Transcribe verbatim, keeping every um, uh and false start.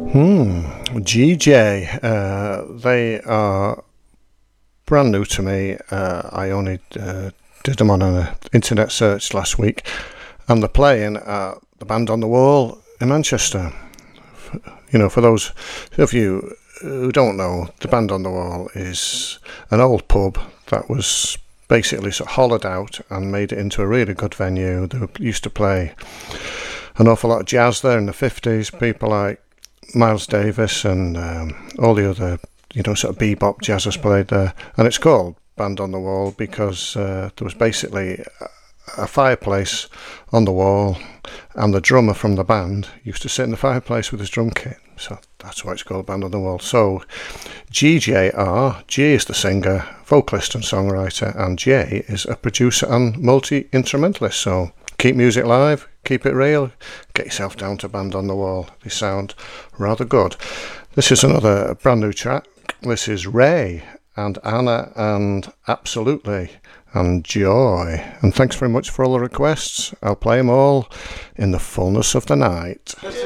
Hmm, G J. Uh, they are brand new to me. Uh, I only uh, did them on an internet search last week, and they're playing at the Band on the Wall in Manchester. You know, for those of you who don't know, the Band on the Wall is an old pub that was basically sort of hollowed out and made it into a really good venue. They used to play an awful lot of jazz there in the fifties. People like Miles Davis and um, all the other, you know, sort of bebop jazzers played there. And it's called Band on the Wall because uh, there was basically a fireplace on the wall, and the drummer from the band used to sit in the fireplace with his drum kit. So that's why it's called Band on the Wall. So G J R, G is the singer, vocalist and songwriter, and J is a producer and multi-instrumentalist. So keep music live, keep it real, get yourself down to Band on the Wall. They sound rather good. This is another brand new track. This is Ray and Anna and Absolutely and Joy. And thanks very much for all the requests. I'll play them all in the fullness of the night.